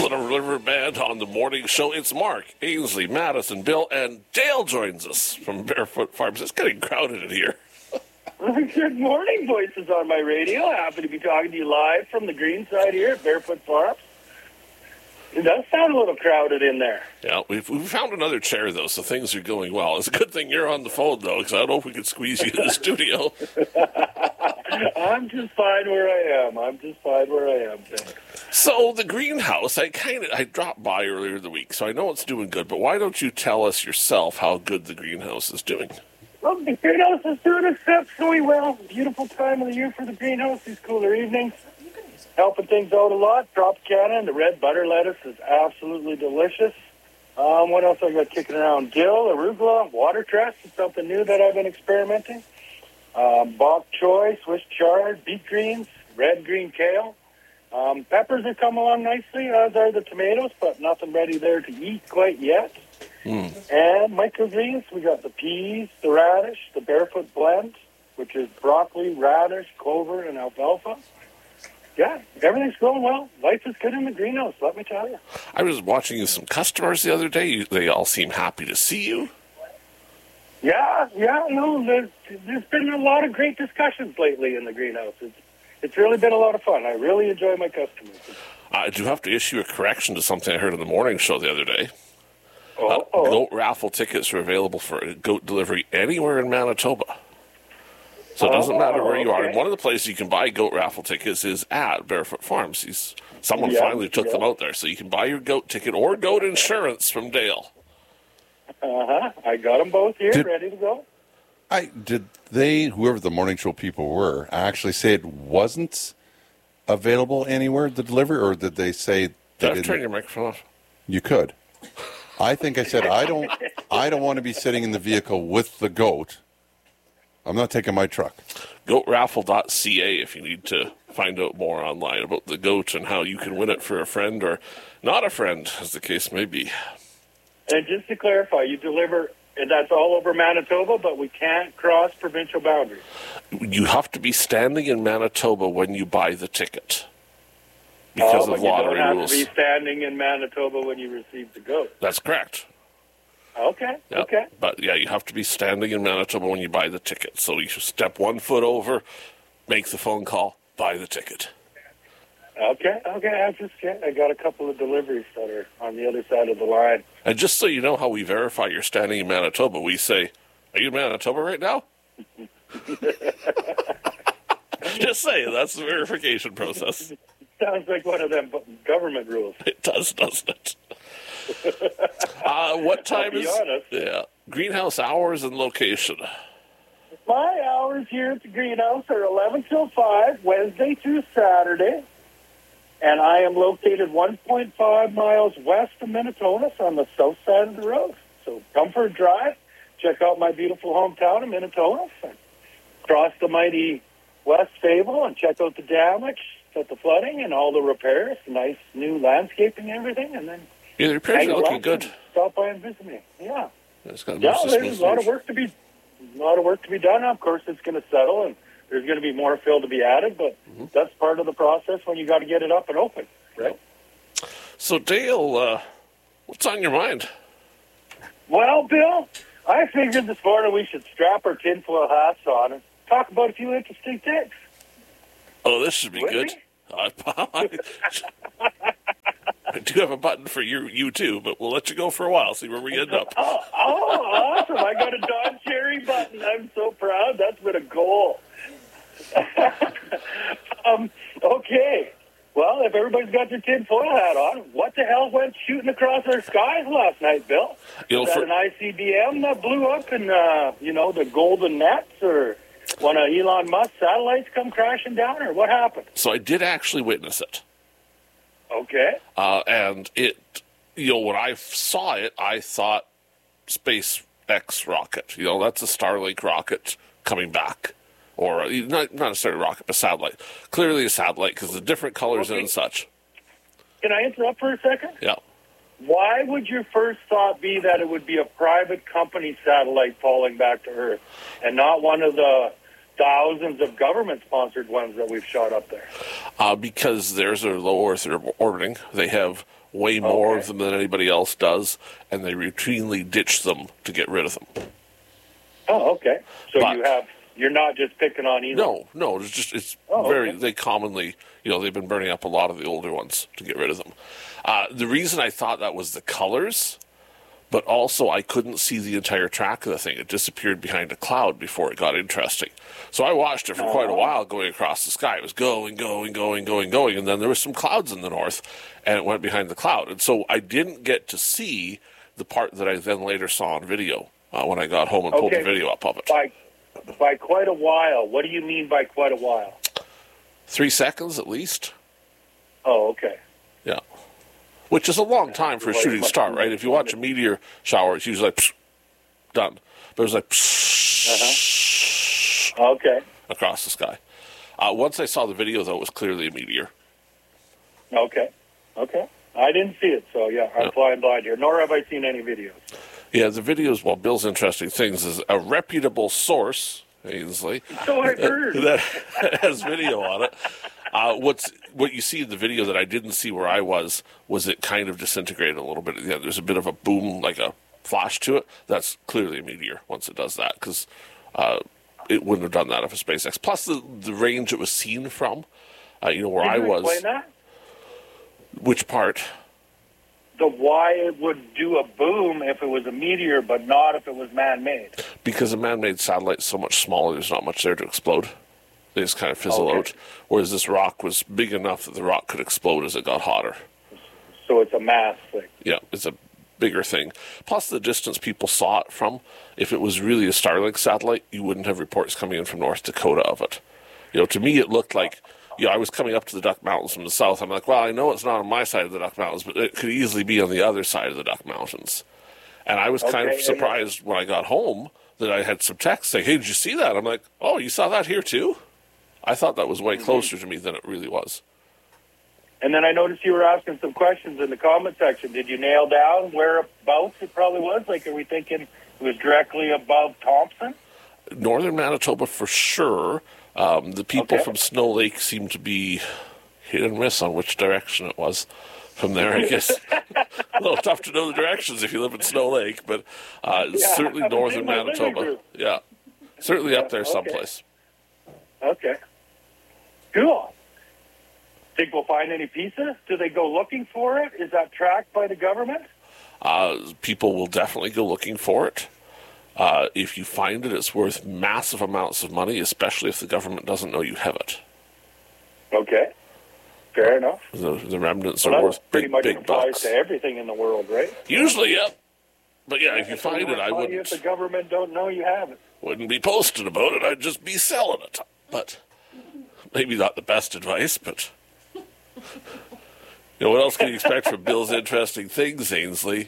Little River Band on the morning show. It's Mark, Ainsley, Madison, Bill, and Dale joins us from Barefoot Farms. It's getting crowded in here. Good morning, voices on my radio. Happy to be talking to you live from the green side here at Barefoot Farms. It does sound a little crowded in there. Yeah, we've found another chair, though, so things are going well. It's a good thing you're on the phone, though, because I don't know if we could squeeze you in the studio. I'm just fine where I am. Thanks. So the greenhouse, I dropped by earlier in the week, so I know it's doing good, but why don't you tell us yourself how good the greenhouse is doing? Well, the greenhouse is doing exceptionally well. Beautiful time of the year for the greenhouse, these cooler evenings. Helping things out a lot. Tropicana and the red butter lettuce is absolutely delicious. What else I got kicking around? Dill, arugula, watercress is something new that I've been experimenting. Bok choy, Swiss chard, beet greens, red green kale. Peppers have come along nicely, as are the tomatoes, but nothing ready there to eat quite yet. And microgreens, we got the peas, the radish, the Barefoot blend, which is broccoli, radish, clover, and alfalfa. Yeah, everything's going well. Life is good in the greenhouse, let me tell you. I was watching some customers the other day. They all seem happy to see you. Yeah, no, there's been a lot of great discussions lately in the greenhouse. It's really been a lot of fun. I really enjoy my customers. I do have to issue a correction to something I heard on the morning show the other day. Oh. Goat raffle tickets are available for goat delivery anywhere in Manitoba. So it doesn't matter where you are. And one of the places you can buy goat raffle tickets is at Barefoot Farms. Someone finally took them out there. So you can buy your goat ticket or goat insurance from Dale. I got them both here, ready to go. Did they, whoever the morning show people were, actually say it wasn't available anywhere to deliver, or did they say they didn't? Turn your microphone off. You could. I think I said I don't want to be sitting in the vehicle with the goat. I'm not taking my truck. GoatRaffle.ca if you need to find out more online about the goat and how you can win it for a friend or not a friend, as the case may be. And just to clarify, you deliver, and that's all over Manitoba, but we can't cross provincial boundaries. You have to be standing in Manitoba when you buy the ticket because of lottery rules. You don't have to be standing in Manitoba when you receive the goat. That's correct. Okay, Yep. okay. But, yeah, you have to be standing in Manitoba when you buy the ticket. So you step 1 foot over, make the phone call, buy the ticket. Okay. I got a couple of deliveries that are on the other side of the line. And just so you know how we verify you're standing in Manitoba, we say, are you in Manitoba right now? Just saying, that's the verification process. Sounds like one of them government rules. It does, doesn't it? What time is greenhouse hours and location? My hours here at the greenhouse are 11 till 5, Wednesday through Saturday. And I am located 1.5 miles west of Minnetonka on the south side of the road. So come for a drive, check out my beautiful hometown of Minnetonka, cross the mighty West Fable and check out the damage, check out the flooding and all the repairs, nice new landscaping and everything, and then the repairs are looking good. Stop by and visit me. Yeah. There's a lot of work to be done. Of course, it's going to settle, and there's going to be more fill to be added, but that's part of the process when you got to get it up and open, right? So, Dale, what's on your mind? Well, Bill, I figured this morning we should strap our tinfoil hats on and talk about a few interesting things. Oh, this should be good. I do have a button for you too, but we'll let you go for a while, see where we end up. Oh, awesome. I got a Don Cherry button. I'm so proud. That's been a goal. Okay. Well, if everybody's got their tinfoil hat on, what the hell went shooting across our skies last night, Bill? Was that an ICBM that blew up in, the Golden Nets, or one of Elon Musk's satellites come crashing down, or what happened? So I did actually witness it. Okay. And it, when I saw it, I thought SpaceX rocket. That's a Starlink rocket coming back. Or not necessarily a rocket, but a satellite. Clearly a satellite because the different colors and such. Can I interrupt for a second? Yeah. Why would your first thought be that it would be a private company satellite falling back to Earth and not one of the thousands of government-sponsored ones that we've shot up there? Because theirs are low Earth orbiting. They have way more of them than anybody else does, and they routinely ditch them to get rid of them. Oh, okay. So But- you're not just picking on either. No, it's Oh, very, okay. they commonly, they've been burning up a lot of the older ones to get rid of them. The reason I thought that was the colors, but also I couldn't see the entire track of the thing. It disappeared behind a cloud before it got interesting. So I watched it for quite a while going across the sky. It was going, and then there was some clouds in the north, and it went behind the cloud. And so I didn't get to see the part that I then later saw on video when I got home and pulled the Okay. video up of it. By quite a while. What do you mean by quite a while? 3 seconds at least. Oh, okay. Yeah. Which is a long time for a Well, shooting much star, more right? If you watch a meteor shower, it's usually like, psh, done. But it was like, psh, Okay. across the sky. Once I saw the video, though, it was clearly a meteor. Okay. I didn't see it, so yeah, I'm flying blind here. Nor have I seen any videos. Yeah, the videos, well, Bill's Interesting Things is a reputable source, Ainsley, So I've heard. that has video on it. What you see in the video that I didn't see where I was it kind of disintegrated a little bit at the end. There's a bit of a boom, like a flash to it. That's clearly a meteor once it does that, because it wouldn't have done that if a SpaceX. Plus the range it was seen from, where Can I you was. explain that? Which part? The why it would do a boom if it was a meteor, but not if it was man-made. Because a man-made satellite's so much smaller, there's not much there to explode. They just kind of fizzle Okay. out. Whereas this rock was big enough that the rock could explode as it got hotter. So it's a mass thing. Yeah, it's a bigger thing. Plus the distance people saw it from. If it was really a Starlink satellite, you wouldn't have reports coming in from North Dakota of it. To me it looked like, I was coming up to the Duck Mountains from the south. I'm like, well, I know it's not on my side of the Duck Mountains, but it could easily be on the other side of the Duck Mountains. And I was kind Okay, of surprised when I got home that I had some text saying, hey, did you see that? I'm like, oh, you saw that here too? I thought that was way closer to me than it really was. And then I noticed you were asking some questions in the comment section. Did you nail down whereabouts it probably was? Like, are we thinking it was directly above Thompson? Northern Manitoba for sure. The people Okay. from Snow Lake seem to be hit and miss on which direction it was. From there, I guess. A little tough to know the directions if you live in Snow Lake, but certainly northern my living Manitoba. group. Yeah. Certainly up there okay. someplace. Okay. Cool. Think we'll find any pieces? Do they go looking for it? Is that tracked by the government? People will definitely go looking for it. If you find it, it's worth massive amounts of money, especially if the government doesn't know you have it. Okay. Fair enough. The remnants Well, are that worth pretty much big applies bucks. to everything in the world, right? Usually, yep. But yeah, if you It's a find it, lot I of money If the wouldn't government don't know you have it. be posting about it. I'd just be selling it. But maybe not the best advice, but what else can you expect from Bill's Interesting Things, Ainsley?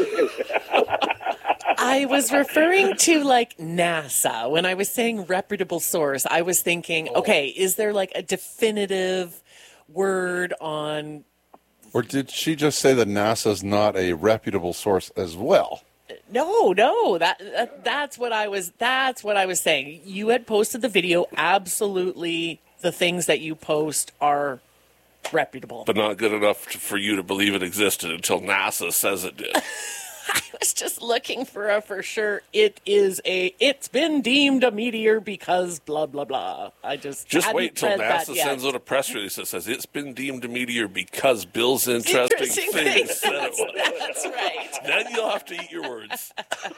I was referring to like NASA. When I was saying reputable source, I was thinking, okay, is there like a definitive word on? Or did she just say that NASA's not a reputable source as well? No, that's what I was. That's what I was saying. You had posted the video. Absolutely, the things that you post are reputable. But not good enough for you to believe it existed until NASA says it did. I was just looking for a for sure. It's been deemed a meteor because blah blah blah. I just hadn't wait till read that NASA yet. sends out a press release that says it's been deemed a meteor because Bill's Interesting Things said it was. That's right. Then you'll have to eat your words.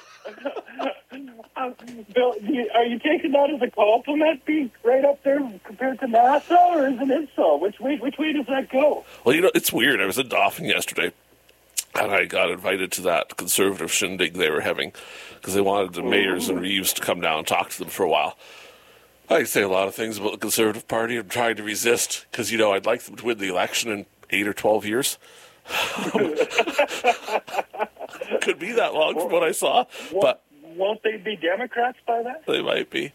Bill, are you taking that as a compliment, being right up there compared to NASA, or is it insult? Which way does that go? Well, it's weird. I was in Dauphin yesterday, and I got invited to that conservative shindig they were having because they wanted the mayors and Reeves to come down and talk to them for a while. I can say a lot of things about the Conservative Party. I'm trying to resist because, I'd like them to win the election in 8 or 12 years. Could be that long from what I saw, but Won't they be Democrats by then? they might be.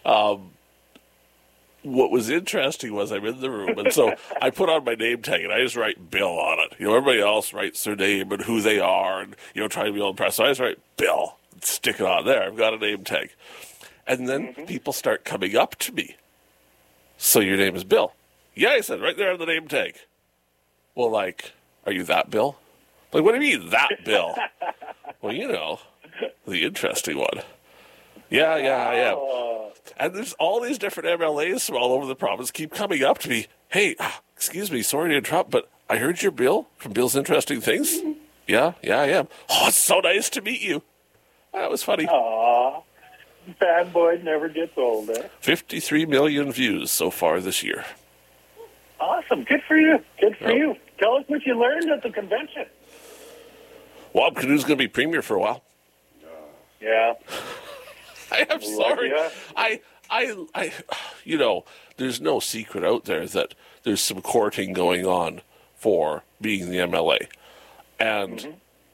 What was interesting was I'm in the room, and so I put on my name tag, and I just write Bill on it. Everybody else writes their name and who they are, and, try to be all impressed. So I just write Bill, and stick it on there. I've got a name tag. And then people start coming up to me. So your name is Bill? Yeah, I said, right there on the name tag. Well, like, are you that Bill? Like, what do you mean, that Bill? Well, you know, the interesting one. Yeah, I am. And there's all these different MLAs from all over the province keep coming up to me. Hey, excuse me, sorry to interrupt, but I heard you're Bill from Bill's Interesting Things. Yeah, I am. Oh, it's so nice to meet you. That was funny. Aw, fanboy never gets old, eh? 53 million views so far this year. Awesome. Good for you. Good for you. Tell us what you learned at the convention. Wob Canoe's going to be premier for a while. Yeah. I am sorry. Yeah. I, you know, there's no secret out there that there's some courting going on for being the MLA. And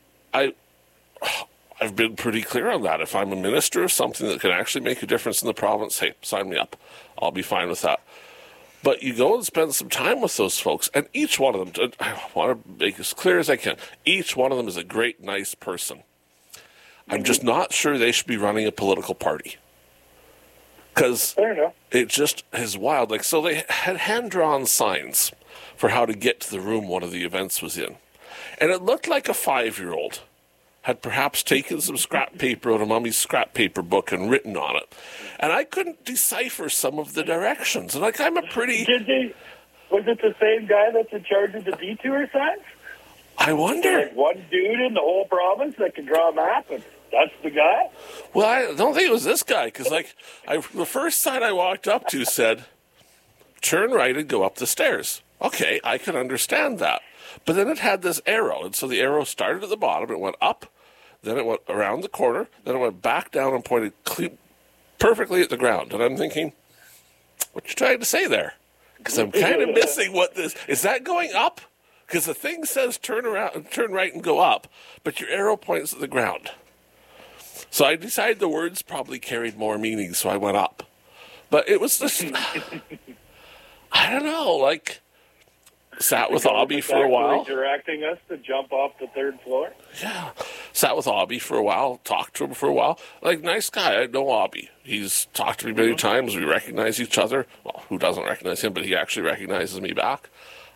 I've been pretty clear on that. If I'm a minister of something that can actually make a difference in the province, hey, sign me up. I'll be fine with that. But you go and spend some time with those folks, and each one of them, I want to make as clear as I can, each one of them is a great, nice person. I'm just not sure they should be running a political party. Because it just is wild. Like, so they had hand-drawn signs for how to get to the room one of the events was in. And it looked like a 5-year-old had perhaps taken some scrap paper out of Mummy's scrap paper book and written on it. And I couldn't decipher some of the directions. And like, I'm a pretty... Was it the same guy that's in charge of the detour signs? I wonder. Like one dude in the whole province that can draw a map, and that's the guy? Well, I don't think it was this guy, because like, the first sign I walked up to said, turn right and go up the stairs. Okay, I can understand that. But then it had this arrow, and so the arrow started at the bottom, it went up, then it went around the corner, then it went back down and pointed perfectly at the ground. And I'm thinking, what you trying to say there? Because I'm kind of missing what this... Is that going up? Because the thing says turn around, turn right and go up, but your arrow points at the ground. So I decided the words probably carried more meaning, so I went up. But it was just... I don't know, like... Sat with Obby for a while. Directing us to jump off the third floor? Yeah. Sat with Obby for a while, talked to him for a while. Like, nice guy. I know Obby. He's talked to me many times. We recognize each other. Well, who doesn't recognize him, but he actually recognizes me back.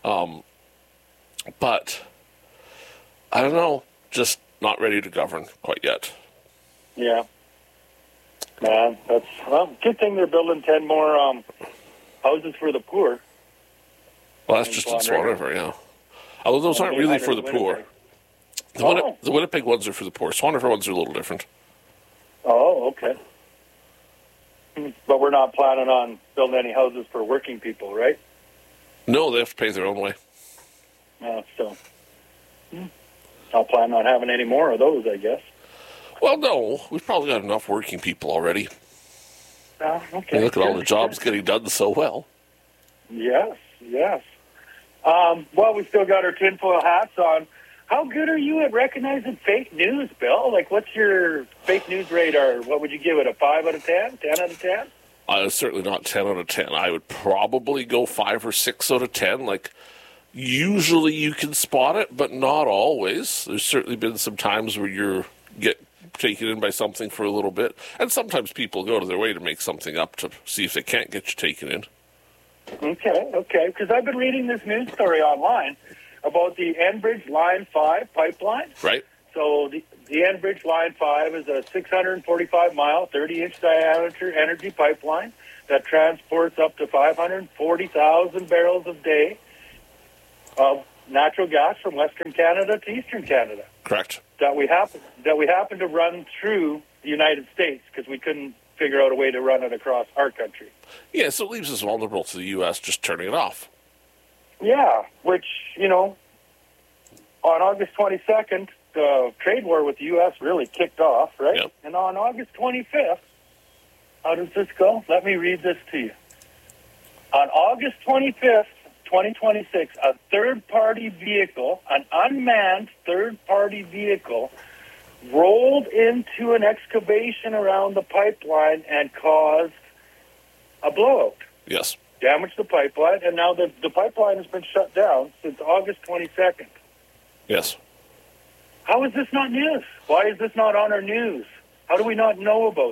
But, I don't know, just not ready to govern quite yet. Yeah. Man, that's... Well, good thing they're building 10 more houses for the poor. Well, that's just in Swan River, yeah. Although those aren't really for the poor. The Winnipeg ones are for the poor. Swan River ones are a little different. Oh, okay. But we're not planning on building any houses for working people, right? No, they have to pay their own way. So, not planning on having any more of those, I guess. Well, no. We've probably got enough working people already. Okay. And look at all the jobs getting done so well. Yes. Well, we still got our tinfoil hats on. How good are you at recognizing fake news, Bill? Like, what's your fake news radar? What would you give it, a 5 out of 10? 10 out of 10? Certainly not 10 out of 10. I would probably go 5 or 6 out of 10. Like, usually you can spot it, but not always. There's certainly been some times where you get taken in by something for a little bit. And sometimes people go to their way to make something up to see if they can't get you taken in. Okay. Because I've been reading this news story online about the Enbridge Line 5 pipeline. Right. So the Enbridge Line 5 is a 645-mile, 30-inch diameter energy pipeline that transports up to 540,000 barrels a day of natural gas from Western Canada to Eastern Canada. Correct. That we happen to run through the United States because we couldn't figure out a way to run it across our country. Yeah, so it leaves us vulnerable to the U.S. just turning it off. Yeah, which, on August 22nd, the trade war with the U.S. really kicked off, right? Yep. And on August 25th, how does this go? Let me read this to you. On August 25th, 2026, a third-party vehicle, an unmanned third-party vehicle, rolled into an excavation around the pipeline and caused a blowout. Yes. Damaged the pipeline, and now the pipeline has been shut down since August 22nd. Yes. How is this not news? Why is this not on our news? How do we not know about this?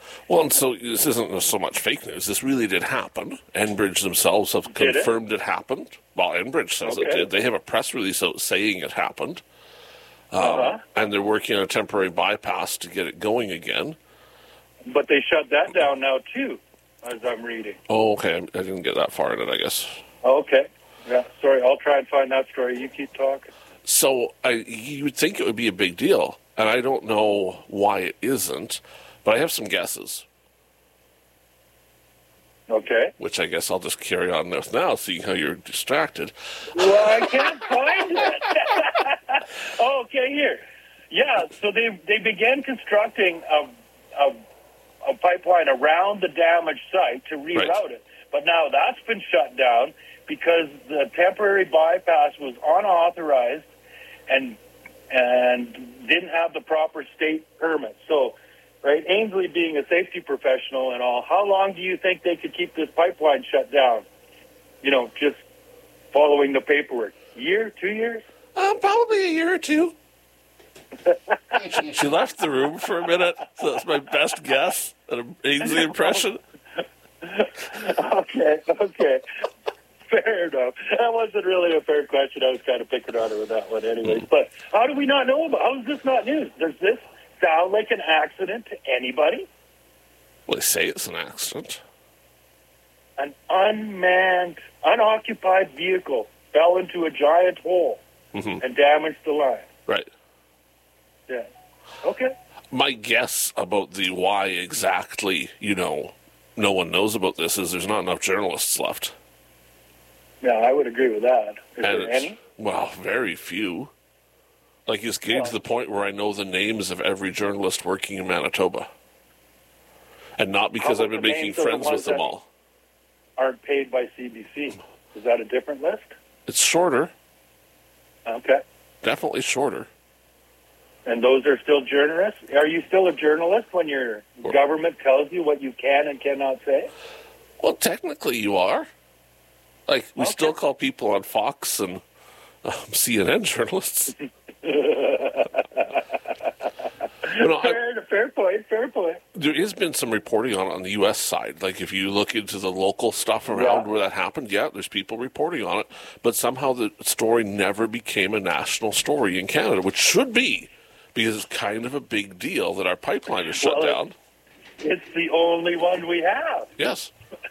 Well, and so this isn't so much fake news. This really did happen. Enbridge themselves have confirmed it happened. Well, Enbridge says it did. They have a press release out saying it happened. And they're working on a temporary bypass to get it going again. But they shut that down now, too, as I'm reading. Oh, okay. I didn't get that far in it, I guess. Okay. Yeah, sorry. I'll try and find that story. You keep talking. So you would think it would be a big deal, and I don't know why it isn't, but I have some guesses. Okay. Which I guess I'll just carry on with now, seeing how you're distracted. Well, I can't find it. Okay, here. Yeah, so they began constructing a pipeline around the damaged site to reroute it. But now that's been shut down because the temporary bypass was unauthorized and didn't have the proper state permit. So, right, Ainsley being a safety professional and all, how long do you think they could keep this pipeline shut down? You know, just following the paperwork. Year, 2 years? Probably a year or two. She left the room for a minute, so that's my best guess at an Ainsley impression. Okay. Fair enough. That wasn't really a fair question. I was kind of picking on her with that one anyways. But how do we not know about it? How is this not news? Does this sound like an accident to anybody? Well, they say it's an accident. An unmanned, unoccupied vehicle fell into a giant hole and damaged the line. Right. Yeah. Okay. My guess about the why exactly, no one knows about this is there's not enough journalists left. Yeah, I would agree with that. Is there any? Well, very few. Like, it's getting to the point where I know the names of every journalist working in Manitoba. And not because I've been making friends with them all. Aren't paid by CBC. Is that a different list? It's shorter. Okay. Definitely shorter. And those are still journalists? Are you still a journalist when your government tells you what you can and cannot say? Well, technically you are. Like, we still call people on Fox and CNN journalists. Fair point. There has been some reporting on it on the U.S. side. Like, if you look into the local stuff around where that happened, there's people reporting on it. But somehow the story never became a national story in Canada, which should be, because it's kind of a big deal that our pipeline is shut down. It's the only one we have. Yes.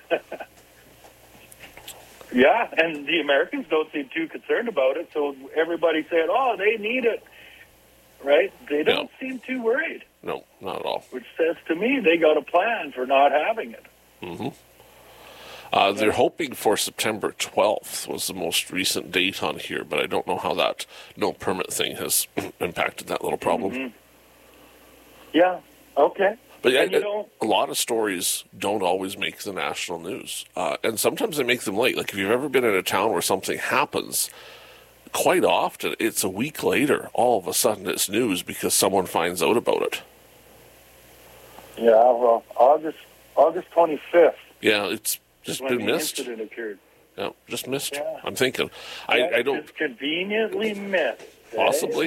Yeah, and the Americans don't seem too concerned about it, so everybody said, they need it, right? They don't seem too worried. No, not at all. Which says to me they got a plan for not having it. They're hoping for September 12th was the most recent date on here, but I don't know how that no permit thing has impacted that little problem. Yeah, okay. But a lot of stories don't always make the national news. And sometimes they make them late. Like, if you've ever been in a town where something happens, quite often it's a week later, all of a sudden it's news because someone finds out about it. Yeah, well, August 25th. Yeah, it's just been missed. Incident occurred. Yeah, just missed. Yeah. I'm thinking. I don't... Just conveniently missed. Possibly.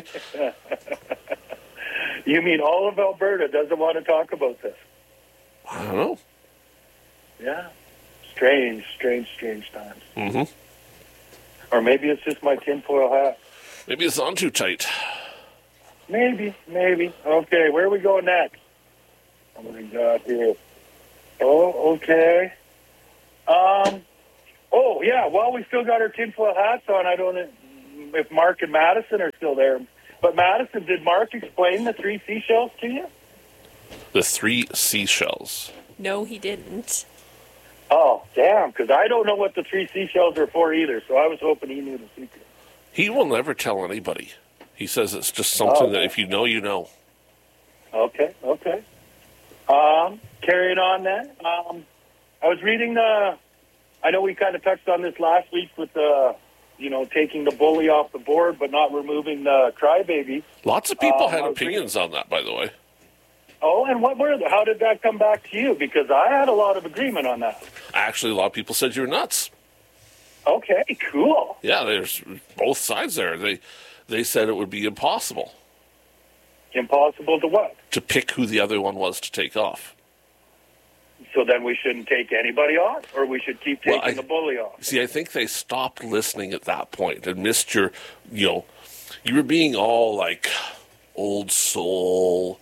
You mean all of Alberta doesn't want to talk about this? I don't know. Yeah. Strange times. Mm-hmm. Or maybe it's just my tinfoil hat. Maybe it's on too tight. Maybe. Okay, where are we going next? What do we got here? Oh, okay. Oh, yeah, well, we still got our tinfoil hats on. I don't know if Mark and Madison are still there. But Madison, did Mark explain the 3 seashells to you? The 3 seashells. No, he didn't. Oh, damn, because I don't know what the 3 seashells are for either, so I was hoping he knew the secret. He will never tell anybody. He says it's just something that if you know, you know. Okay. Carrying on then. I was reading I know we kind of touched on this last week with taking the bully off the board but not removing the crybabies. Lots of people had opinions on that, by the way. Oh, and what were they? How did that come back to you? Because I had a lot of agreement on that. Actually, a lot of people said you were nuts. Okay, cool. Yeah, there's both sides there. They said it would be impossible. Impossible to what? To pick who the other one was to take off. So then we shouldn't take anybody on, or we should keep taking the bully on. See, I think they stopped listening at that point and missed your, you were being all like old soul,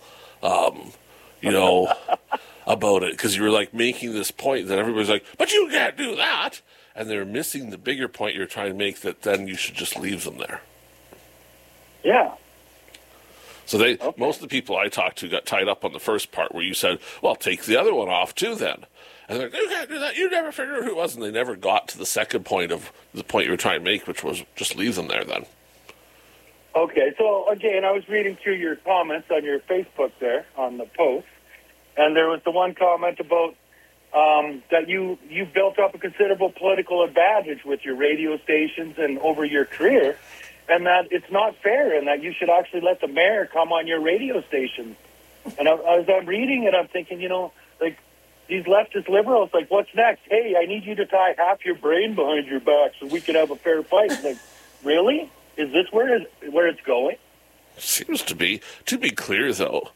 about it, because you were like making this point that everybody's like, but you can't do that. And they're missing the bigger point you're trying to make, that then you should just leave them there. Yeah. So most of the people I talked to got tied up on the first part where you said, well, take the other one off too then. And they're like, you can't do that. You never figured out who it was. And they never got to the second point of the point you were trying to make, which was just leave them there then. Okay, so again, I was reading through your comments on your Facebook there on the post, and there was the one comment about that you built up a considerable political advantage with your radio stations and over your career, and that it's not fair, and that you should actually let the mayor come on your radio station. And as I'm reading it, I'm thinking, like, these leftist liberals, like, what's next? Hey, I need you to tie half your brain behind your back so we can have a fair fight. Like, really? Is this where it's going? Seems to be. To be clear, though,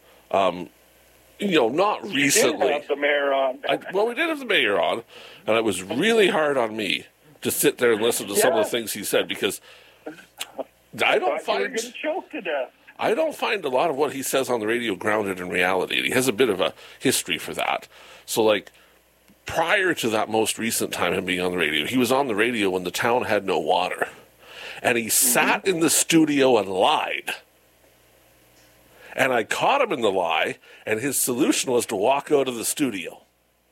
not recently. We did have the mayor on. We did have the mayor on, and it was really hard on me to sit there and listen to some of the things he said, because I don't find you were going to choke to death. I don't find a lot of what he says on the radio grounded in reality. And he has a bit of a history for that. So, like, prior to that most recent time him being on the radio, he was on the radio when the town had no water. And he sat in the studio and lied. And I caught him in the lie, and his solution was to walk out of the studio.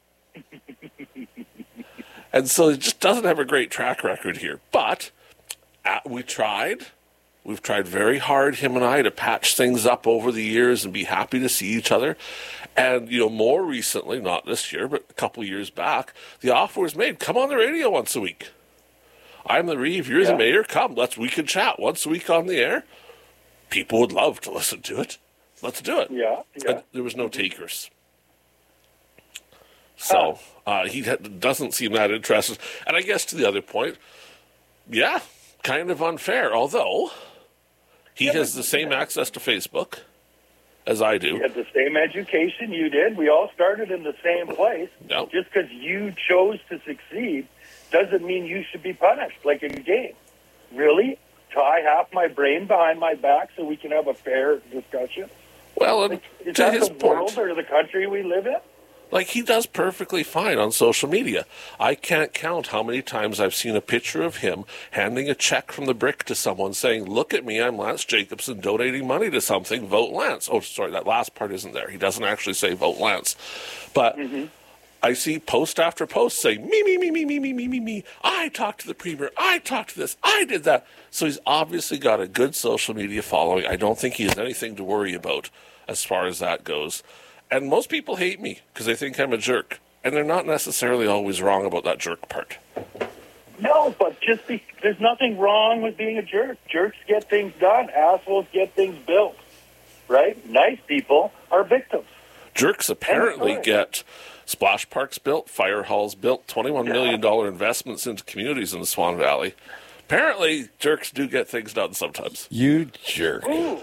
And so he just doesn't have a great track record here. But we tried. We've tried very hard, him and I, to patch things up over the years and be happy to see each other. And, more recently, not this year, but a couple years back, the offer was made, come on the radio once a week. I'm the Reeve, you're the mayor, come, we can chat once a week on the air. People would love to listen to it. Let's do it. Yeah. And there was no takers. So he doesn't seem that interested. And I guess to the other point, kind of unfair, although he has the same access to Facebook as I do. He had the same education you did. We all started in the same place. No. Just because you chose to succeed doesn't mean you should be punished, like in a game. Really? Tie half my brain behind my back so we can have a fair discussion? Well, and is to that his the point, world or the country we live in? like, he does perfectly fine on social media. I can't count how many times I've seen a picture of him handing a check from the Brick to someone saying, look at me, I'm Lance Jacobson, donating money to something, vote Lance. Oh, sorry, that last part isn't there. He doesn't actually say vote Lance. But I see post after post saying, me. I talked to the premier. I talked to this. I did that. So he's obviously got a good social media following. I don't think he has anything to worry about as far as that goes. And most people hate me because they think I'm a jerk. And they're not necessarily always wrong about that jerk part. No, but there's nothing wrong with being a jerk. Jerks get things done. Assholes get things built. Right? Nice people are victims. Jerks apparently get splash parks built, fire halls built, $21 million investments into communities in the Swan Valley. Apparently, jerks do get things done sometimes. You jerk. Ooh.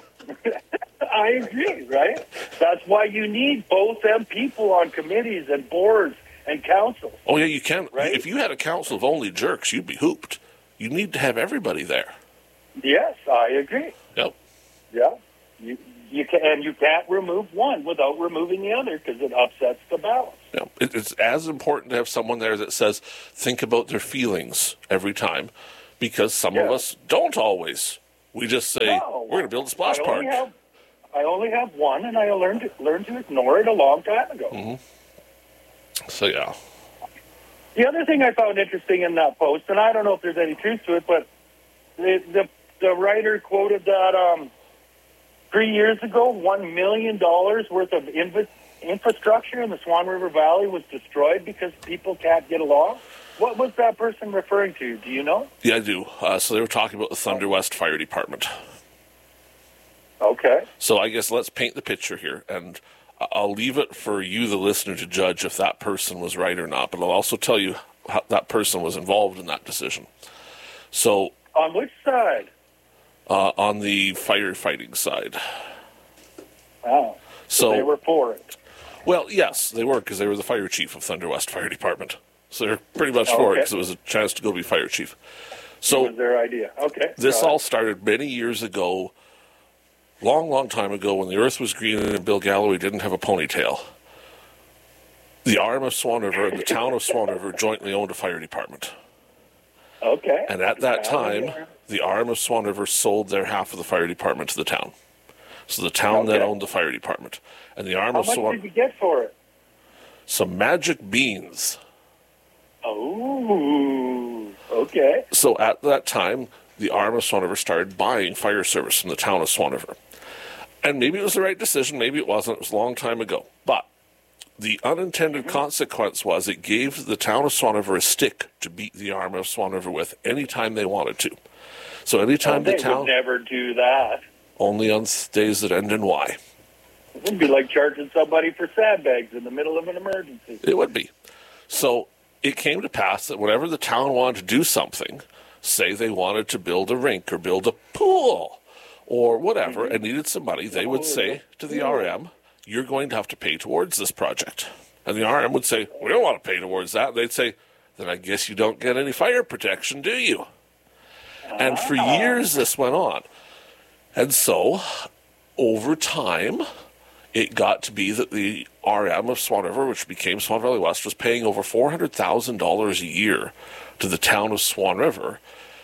I agree, right? That's why you need both them people on committees and boards and councils. Oh, yeah, you can. Right? If you had a council of only jerks, you'd be hooped. You need to have everybody there. Yes, I agree. Yep. Yeah. You can't remove one without removing the other because it upsets the balance. Yep. It's as important to have someone there that says, think about their feelings every time, because some of us don't always. We just say, we're going to build a splash park. I only have one, and I learned to ignore it a long time ago. Mm-hmm. So, yeah. The other thing I found interesting in that post, and I don't know if there's any truth to it, but the writer quoted that 3 years ago, $1 million worth of infrastructure in the Swan River Valley was destroyed because people can't get along. What was that person referring to? Do you know? Yeah, I do. So they were talking about the Thunder West Fire Department. Okay. So I guess let's paint the picture here, and I'll leave it for you, the listener, to judge if that person was right or not, but I'll also tell you how that person was involved in that decision. So on which side? On the firefighting side. Oh, so they were for it. Well, yes, they were, because they were the fire chief of Thunder West Fire Department. So they're pretty much for it, because it was a chance to go be fire chief. So That was their idea. Okay. this got all it. started many years ago, long time ago, when the earth was green and Bill Galloway didn't have a ponytail. The arm of Swan River and the town of Swan River jointly owned a fire department. Okay. And at that time, Yeah. the arm of Swan River sold their half of the fire department to the town. So the town then Okay. owned the fire department. And the arm How of much Swan... did you get for it? Some magic beans. Oh, okay. So at that time, the arm of Swan River started buying fire service from the town of Swan River. And maybe it was the right decision, maybe it wasn't. It was a long time ago. But the unintended consequence was it gave the town of Swan River a stick to beat the arm of Swan River with anytime they wanted to. So anytime They the town, would never do that. only on days that end in Y. It would be like charging somebody for sandbags in the middle of an emergency. It would be. So it came to pass that whenever the town wanted to do something, say they wanted to build a rink or build a pool or whatever, and needed some money, they would say to the RM, you're going to have to pay towards this project. And the RM would say, we don't want to pay towards that. And they'd say, then I guess you don't get any fire protection, do you? And for years this went on. And so, over time, it got to be that the RM of Swan River, which became Swan Valley West, was paying over $400,000 a year to the town of Swan River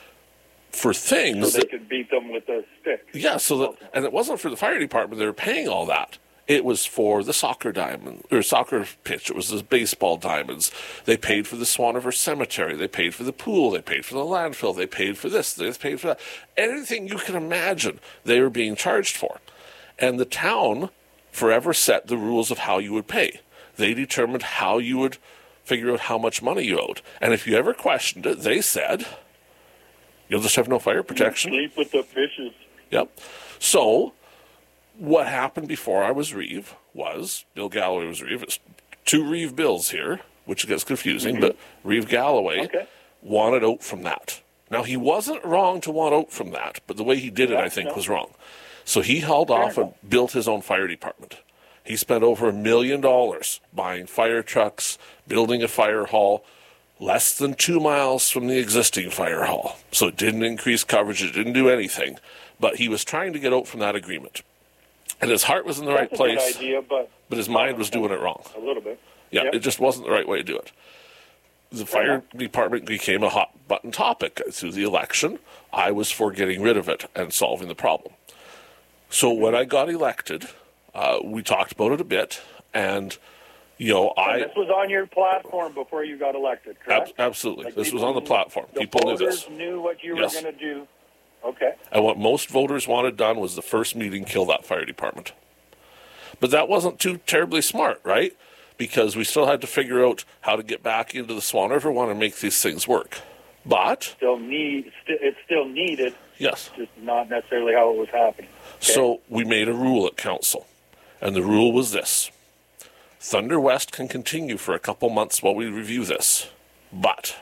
for things So they could beat them with a stick. yeah, so that, and it wasn't for the fire department they were paying all that. It was for the soccer diamond or soccer pitch. It was the baseball diamonds. They paid for the Swan River Cemetery. They paid for the pool. They paid for the landfill. They paid for this. They paid for that. Anything you can imagine, they were being charged for. And the town forever set the rules of how you would pay. They determined how you would figure out how much money you owed. And if you ever questioned it, they said, you'll just have no fire protection. Sleep with the fishes. Yep. So, what happened before I was Reeve was, Bill Galloway was Reeve. It's two Reeve Bills here, which gets confusing, but Reeve Galloway wanted out from that. Now, he wasn't wrong to want out from that, but the way he did it, I think, was wrong. So he held off and built his own fire department. He spent over $1 million buying fire trucks, building a fire hall, less than 2 miles from the existing fire hall. So it didn't increase coverage, it didn't do anything. But he was trying to get out from that agreement. And his heart was in the right That's a good place, idea, but his mind was doing it wrong. a little bit. Yeah, Yep. it just wasn't the right way to do it. The fire department became a hot button topic through the election. I was for getting rid of it and solving the problem. So when I got elected, we talked about it a bit, and you know, And this was on your platform before you got elected, correct? absolutely, Like this was people on the platform. The People knew voters this. knew what you Yes. were going to do. Okay. And what most voters wanted done was the first meeting kill that fire department. But that wasn't too terribly smart, right? Because we still had to figure out how to get back into the Swan River one and make these things work. But, It's still needed, yes, just not necessarily how it was happening. so we made a rule at council. And the rule was this. Thunder West can continue for a couple months while we review this. But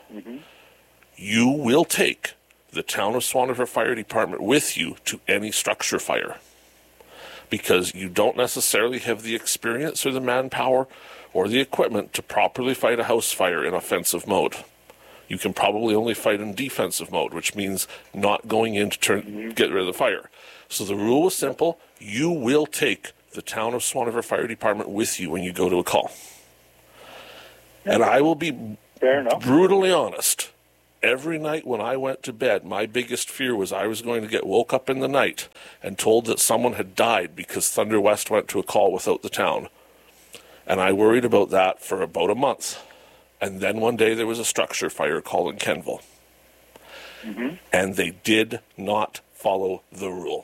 you will take the town of Swan River Fire Department with you to any structure fire. Because you don't necessarily have the experience or the manpower or the equipment to properly fight a house fire in offensive mode. You can probably only fight in defensive mode, which means not going in to get rid of the fire. So the rule was simple. You will take the town of Swan River Fire Department with you when you go to a call. And I will be Fair enough. brutally honest. Every night when I went to bed, my biggest fear was I was going to get woke up in the night and told that someone had died because Thunder West went to a call without the town. And I worried about that for about a month. And then one day there was a structure fire call in Kenville. And they did not follow the rule.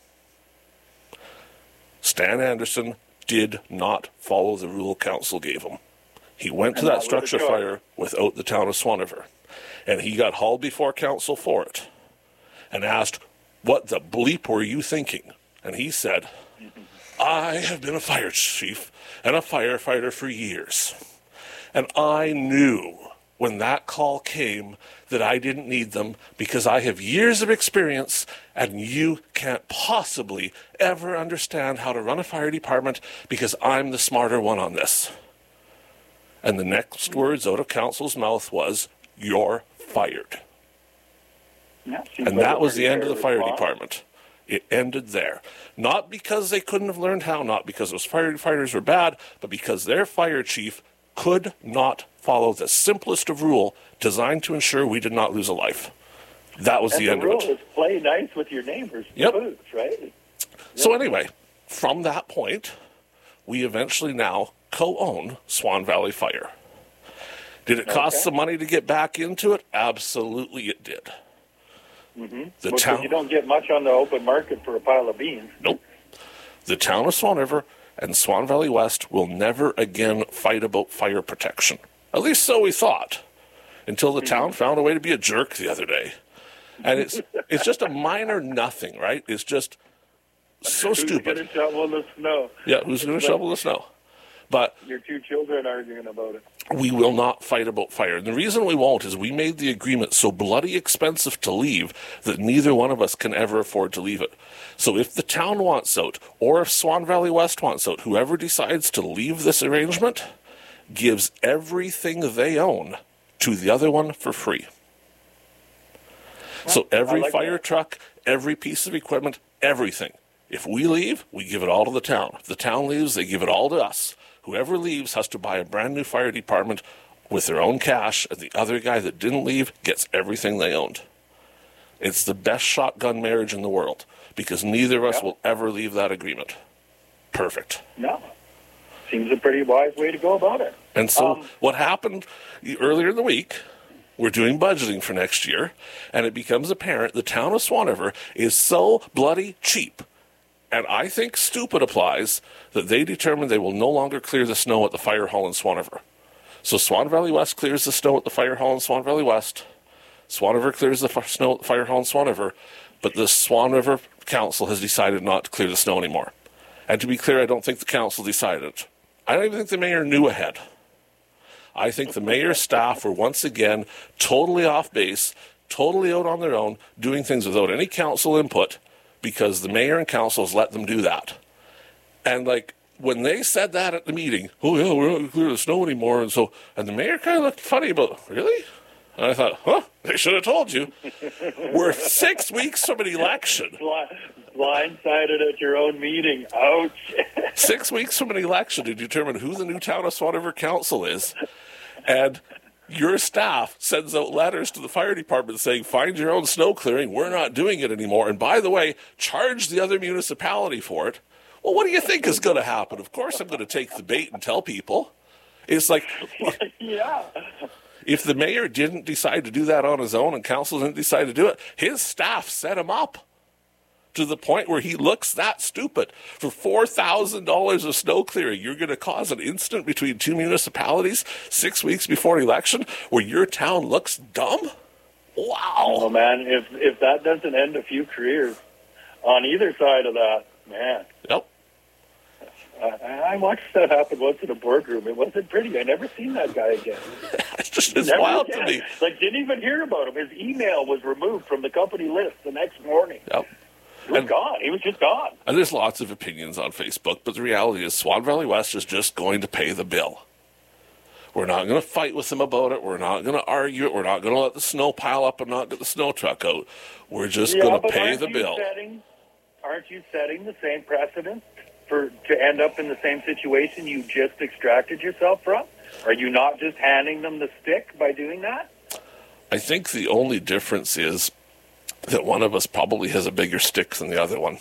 Stan Anderson did not follow the rule council gave him. He went to And that that was structure a choice. fire without the town of Swan River. And he got hauled before council for it and asked, what the bleep were you thinking? And he said, I have been a fire chief and a firefighter for years. And I knew when that call came that I didn't need them because I have years of experience and you can't possibly ever understand how to run a fire department because I'm the smarter one on this. And the next words out of council's mouth was, "You're fired." Yeah, And that was the end of the fire department. It ended there. Not because they couldn't have learned how, not because those firefighters were bad, but because their fire chief could not follow the simplest of rule designed to ensure we did not lose a life. That was the end of it. The rule is play nice with your neighbors. Yep. Foods, right? So anyway, from that point, we eventually now co-own Swan Valley Fire. Did it cost some money to get back into it? Absolutely it did. Mm-hmm. The town, you don't get much on the open market for a pile of beans. Nope. The town of Swan River and Swan Valley West will never again fight about fire protection. At least so we thought. Until the town found a way to be a jerk the other day. And it's just a minor nothing, right? It's just so stupid. Who's going to shovel the snow? Yeah, who's going to shovel the snow? But your two children arguing about it. We will not fight about fire. And the reason we won't is we made the agreement so bloody expensive to leave that neither one of us can ever afford to leave it. So if the town wants out, or if Swan Valley West wants out, whoever decides to leave this arrangement gives everything they own to the other one for free. So every fire truck, every piece of equipment, everything. If we leave, we give it all to the town. If the town leaves, they give it all to us. Whoever leaves has to buy a brand new fire department with their own cash, and the other guy that didn't leave gets everything they owned. It's the best shotgun marriage in the world, because neither of us will ever leave that agreement. Perfect. No. Seems a pretty wise way to go about it. And so what happened earlier in the week, we're doing budgeting for next year, and it becomes apparent the town of Swan River is so bloody cheap, and I think stupid applies, that they determined they will no longer clear the snow at the fire hall in Swan River. So Swan Valley West clears the snow at the fire hall in Swan Valley West. Swan River clears the snow at the fire hall in Swan River. But the Swan River Council has decided not to clear the snow anymore. And to be clear, I don't think the council decided it. I don't even think the mayor knew ahead. I think the mayor's staff were once again totally off base, totally out on their own, doing things without any council input, because the mayor and council has let them do that. And like, when they said that at the meeting, oh yeah, we're not going to clear the snow anymore, and the mayor kind of looked funny about, really? And I thought, they should have told you. We're 6 weeks from an election. Blindsided at your own meeting. Ouch. 6 weeks from an election to determine who the new town of Swan River Council is. And your staff sends out letters to the fire department saying, find your own snow clearing. We're not doing it anymore. And by the way, charge the other municipality for it. Well, what do you think is going to happen? Of course I'm going to take the bait and tell people. It's like, yeah. If the mayor didn't decide to do that on his own and council didn't decide to do it, his staff set him up to the point where he looks that stupid. For $4,000 of snow clearing, you're going to cause an incident between two municipalities 6 weeks before an election where your town looks dumb? Wow. Oh, man, if that doesn't end a few careers on either side of that, man. Yep. I watched that happen once in a boardroom. It wasn't pretty. I never seen that guy again. It's wild to me. Like, didn't even hear about him. His email was removed from the company list the next morning. Yep. He was gone. He was just gone. And there's lots of opinions on Facebook, but the reality is Swan Valley West is just going to pay the bill. We're not going to fight with them about it. We're not going to argue it. We're not going to let the snow pile up and not get the snow truck out. We're just going to pay the bill. Aren't you setting the same precedent to end up in the same situation you just extracted yourself from? Are you not just handing them the stick by doing that? I think the only difference is that one of us probably has a bigger stick than the other one.